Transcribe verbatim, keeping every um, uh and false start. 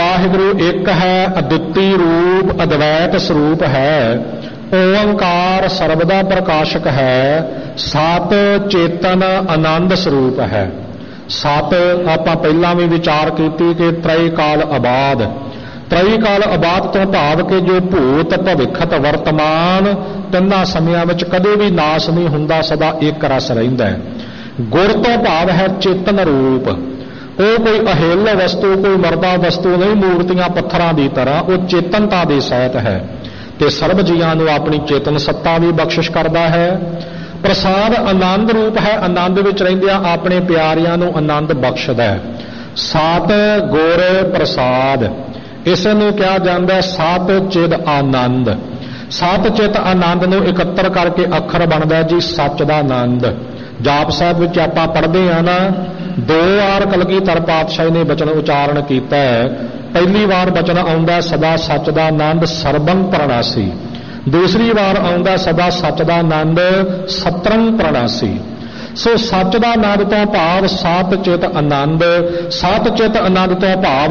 वाहिगुरु एक है, अद्वितीय रूप अद्वैत स्वरूप है। ओंकार सर्वदा प्रकाशक है, सत चेतन आनंद स्वरूप है। सत आपां पहला भी विचार कीती कि त्रय काल आबाद, त्रय काल आबाद तो भाव के जो भूत भविखत वर्तमान तिन्ना समयां विच कदे भी नाश नहीं हुंदा, सदा एक रस रहिंदा है। गुर तो भाव है चेतन रूप, वो कोई अहिल वस्तु कोई मरदा वस्तु नहीं, मूर्तियां पत्थरां दी तरह वो चेतनता दे सहित है ते सर्व जीवां नूं अपनी चेतन सत्ता भी बख्शिश करदा है। प्रसाद आनंद रूप है, आनंद विच रहिंदिआं अपने प्यारियां नूं आनंद बख्शदा है। सत गुर प्रसाद, इस नूं कहा जांदा है सत चिद आनंद। सत चित आनंद नूं इकत्तर करके अखर बनदा जी सच दा आनंद। जाप साहिब विच आपां पढ़दे हां ना, दो वार कलगीधर पातशाही ने बचन उचारण कीता है। पहली वार बचन आउंदा सदा सच दा आनंद सर्वं प्रणासी, दूसरी वार आउंदा सदा सच दा आनंद सत्रं प्रणासी। सो सच दा आनंद तो भाव सत चित आनंद, सत चित आनंद तो भाव